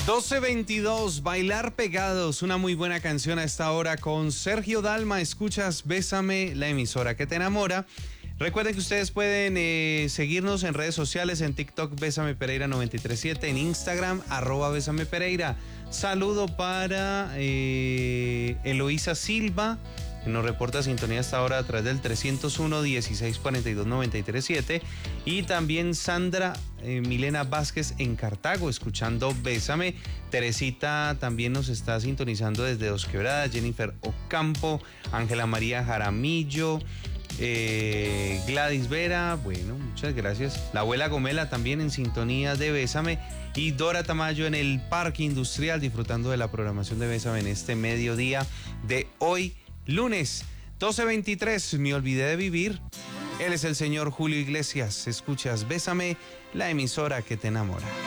12:22, Bailar Pegados, una muy buena canción a esta hora con Sergio Dalma. Escuchas Bésame, la emisora que te enamora. Recuerden que ustedes pueden seguirnos en redes sociales, en TikTok Bésame Pereira 937, en Instagram @Bésame Pereira. Saludo para Eloísa Silva, que nos reporta sintonía hasta ahora a través del 301-1642-937, y también Sandra Milena Vázquez en Cartago, escuchando Bésame. Teresita también nos está sintonizando desde Dos Quebradas, Jennifer Ocampo, Ángela María Jaramillo, Gladys Vera, bueno, muchas gracias. La abuela Gomela también en sintonía de Bésame, y Dora Tamayo en el Parque Industrial disfrutando de la programación de Bésame en este mediodía de hoy, lunes 12:23. Me olvidé de vivir. Él es el señor Julio Iglesias. Escuchas Bésame, la emisora que te enamora.